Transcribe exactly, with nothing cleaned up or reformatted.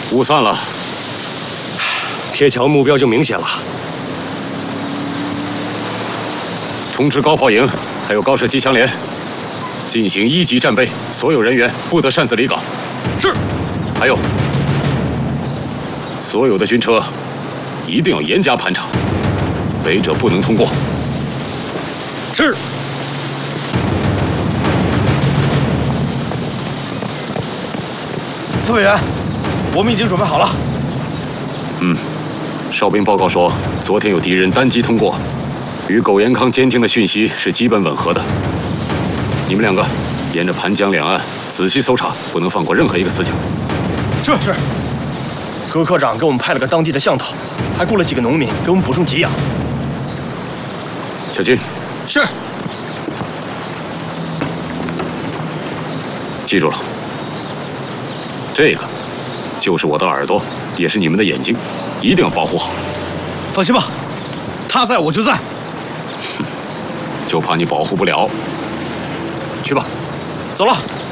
雾散了，铁桥目标就明显了。通知高炮营，还有高射机枪连，进行一级战备，所有人员不得擅自离岗。是。还有，所有的军车一定要严加盘查，违者不能通过。是。 特委员，我们已经准备好了。 嗯，哨兵报告说，昨天有敌人单机通过，与苟延康监听的讯息是基本吻合的。你们两个沿着盘江两岸仔细搜查，不能放过任何一个死角。 是是。葛科长给我们派了个当地的向导，还雇了几个农民给我们补充给养。 小金。 是。 记住了。这个就是我的耳朵，也是你们的眼睛，一定要保护好。 放心吧，他在我就在。 哼，就怕你保护不了。去吧， 走了。